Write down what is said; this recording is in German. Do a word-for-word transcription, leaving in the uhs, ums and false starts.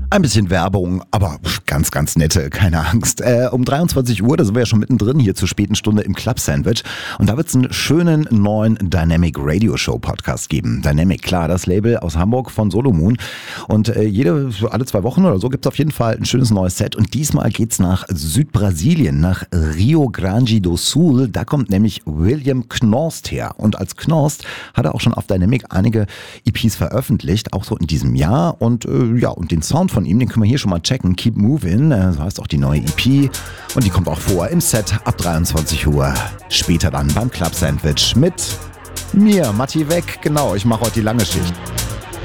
Ein bisschen Werbung, aber ganz, ganz nette, keine Angst. Äh, um dreiundzwanzig Uhr, da sind wir ja schon mittendrin hier zur späten Stunde im Club Sandwich. Und da wird es einen schönen neuen Dynamic Radio Show Podcast geben. Dynamic, klar, das Label aus Hamburg von Solomon. Und äh, jede, alle zwei Wochen oder so gibt es auf jeden Fall ein schönes neues Set. Und diesmal geht's nach Südbrasilien, nach Rio Grande do Sul. Da kommt nämlich William Knorst her. Und als Knorst hat er auch schon auf Dynamic einige E Ps veröffentlicht, auch so in diesem Jahr. Und äh, ja, und den Sound von ihm, den können wir hier schon mal checken. Keep Moving, äh, so heißt auch die neue E P. Und die kommt auch vor im Set ab dreiundzwanzig Uhr. Später dann beim Club Sandwich mit mir, Matti Weck. Genau, ich mache heute die lange Schicht.